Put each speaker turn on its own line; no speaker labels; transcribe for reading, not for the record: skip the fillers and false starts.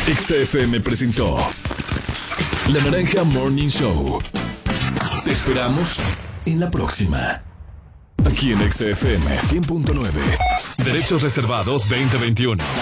XFM presentó La Naranja Morning Show. Te esperamos en la próxima. Aquí en XFM 100.9. Derechos reservados 2021.